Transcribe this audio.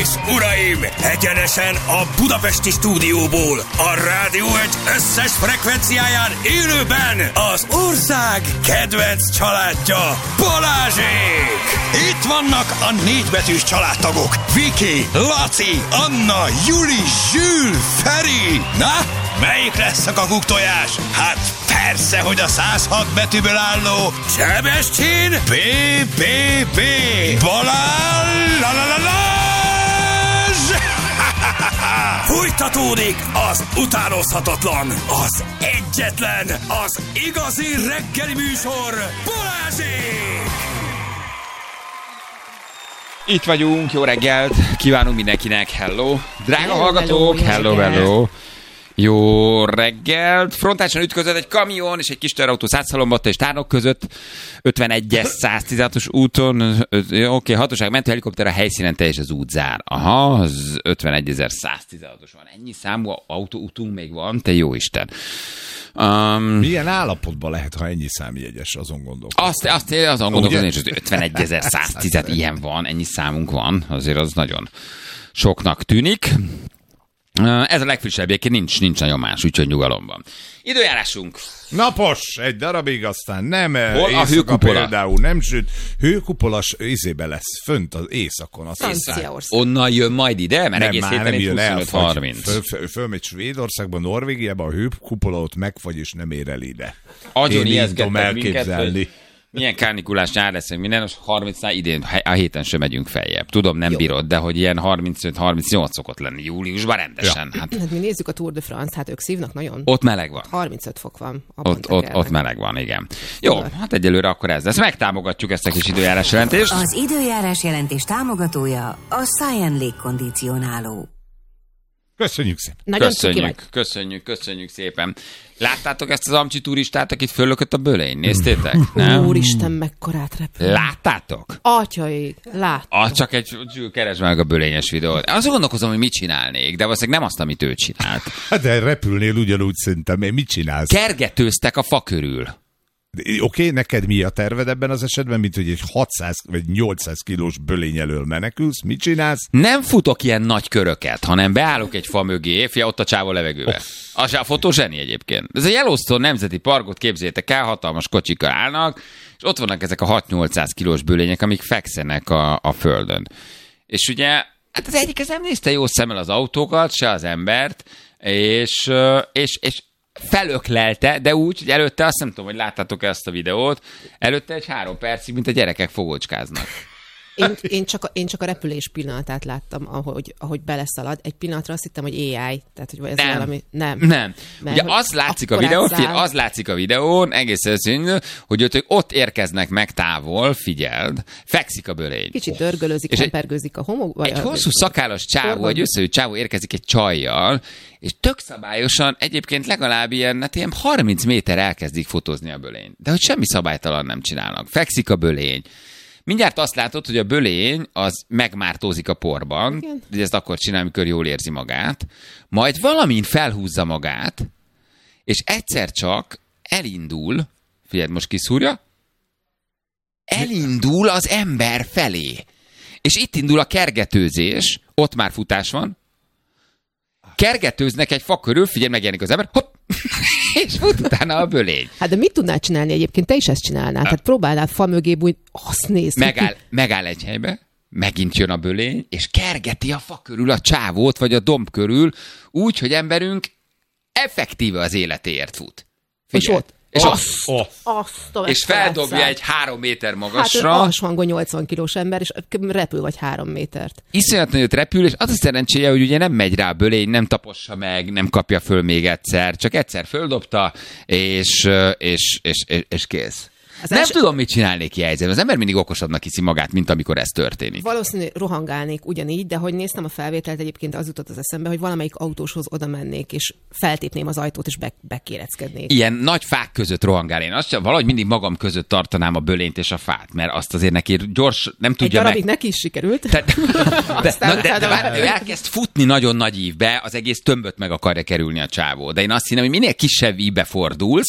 és uraim, egyenesen a budapesti stúdióból, a Rádió Egy összes frekvenciáján élőben az ország kedvenc családja, Balázsék! Itt vannak a 4 betűs családtagok, Viki, Laci, Anna, Juli, Zsül, Feri. Na, melyik lesz a kakuktojás? Hát persze, hogy a 106 betűből álló Sebestyén B.B.B. Balázs! Fújtatódik az utánozhatatlan, az egyetlen, az igazi reggeli műsor, Balázsék! Itt vagyunk, jó reggelt, kívánunk mindenkinek, hello! Drága hallgatók, hello! Jó reggelt! Frontálisan ütközött egy kamion és egy kis teherautó Százhalombatta és Tárnok között 51-es 116-os úton. Oké, hatóság mentő helikopter a helyszínen, teljes az út zár. Aha, az 51.116-os van. Ennyi számú autóutunk még van, te jó Isten. Milyen állapotban lehet, ha ennyi számjegyes, azon gondolkodom? Azon gondolkodom, hogy az 51.110 ilyen van, ennyi számunk van. Azért az nagyon soknak tűnik. Ez a legfrissebb, egyébként nincs nagyon más, úgyhogy nyugalomban. Időjárásunk. Napos, egy darabig, aztán nem. Hol a hőkupola? Például nem süt. Hőkupolas izébe lesz, fönt az északon. Onnan jön majd ide, mert egész héten itt 25-30. Fölmegy Svédországban, Norvégiában, a hőkupola ott megfagy, és nem ér el ide. Agyon ijeszgettek minket, hogy milyen kánikulás nyár lesz, minden, most 30-nál idén a héten sem megyünk feljebb. Tudom, nem bírod, de hogy ilyen 35-38 szokott lenni júliusban rendesen. Ja. Hát mi nézzük a Tour de France, hát ők szívnak nagyon. Ott meleg van. 35 fok van. Ott meleg van, igen. Jó, hát egyelőre akkor ez lesz. Megtámogatjuk ezt a kis időjárás jelentést. Az időjárás jelentés támogatója a Science Légkondicionáló. Köszönjük szépen. Nagyon Köszönjük szépen. Láttátok ezt az amcsi turistát, akit föllökött a bölény? Néztétek? Nem? Úristen, mekkorát repül. Láttátok? Atyaik, láttam. Csak egy keresd meg a bölényes videót. Azon gondolkozom, hogy mit csinálnék, de valószínűleg nem azt, amit ő csinált. De repülnél ugyanúgy szerintem. Mit csinálsz? Kergetőztek a fa körül. Oké, neked mi a terved ebben az esetben, mint hogy egy 600 vagy 800 kilós bölény elől menekülsz? Mit csinálsz? Nem futok ilyen nagy köröket, hanem beállok egy fa mögé, fia, ott a csávó levegőbe. Az a fotó zseni egyébként. Ez a Yellowstone Nemzeti Parkot képzeljétek el, hatalmas kocsikkal állnak, és ott vannak ezek a 6-800 kilós bölények, amik fekszenek a földön. És ugye, hát az egyik az nem nézte jó szemmel az autókat, se az embert, és felöklelte, de úgy, hogy előtte, azt nem tudom, hogy láttátok ezt a videót, előtte egy 3 percig, mint a gyerekek fogócskáznak. Én csak a repülés pillanatát láttam, ahogy beleszalad. Egy pillanatra azt hittem, hogy AI. Tehát, hogy ez valami... Nem. Ugye az látszik a videón, egészen színű, hogy ők ott érkeznek meg távol, figyeld, fekszik a bölény. Kicsit dörgölözik, hempergőzik a homok. Egy hosszú szakállas csávó, egy összeült csávó érkezik egy csajjal, és tök szabályosan egyébként legalább ilyen 30 méter elkezdik fotózni a bölényt. De hogy semmi szabálytalan nem csinálnak. Fekszik a bölény. Mindjárt azt látod, hogy a bölény az megmártózik a porban, de ezt akkor csinál, amikor jól érzi magát, majd valamint felhúzza magát, és egyszer csak elindul, figyeld, most kiszúrja, elindul az ember felé. És itt indul a kergetőzés, ott már futás van, kergetőznek egy fa körül, figyelj, megjelenik az ember, hopp, és fut utána a bölény. Hát de mit tudnál csinálni egyébként? Te is ezt csinálnád. Hát próbálnád fa mögé bújni, azt nézd. Megáll egy helybe, megint jön a bölény, és kergeti a fa körül a csávót, vagy a domb körül, úgy, hogy emberünk effektíve az életéért fut. Figyelj. És feldobja egy 3 méter magasra. Hát alsóhangon 80 kilós ember, és repül vagy 3 métert. Iszonyat nagyot repül, és az a szerencséje, hogy ugye nem megy rá a bölény, nem tapossa meg, nem kapja föl még egyszer, csak egyszer földobta, és kész. Nem tudom, mit csinálnék ilyen helyzetben. Az ember mindig okosabbnak hiszi magát, mint amikor ez történik. Valószínűleg rohangálnék ugyanígy, de hogy néztem a felvételt, egyébként az jutott az eszembe, hogy valamelyik autóshoz oda mennék, és feltépném az ajtót, és bekéreckednék. Ilyen nagy fák között rohangál. Én azt valahogy mindig magam között tartanám a bölényt és a fát, mert azt azért neki gyors, nem tudja meg. Egy darabig neki is sikerült. De ő elkezd futni nagyon nagy ívbe, az egész tömböt meg akarja kerülni a csávó. De én azt hiszem, hogy minél kisebb ívbe fordulsz,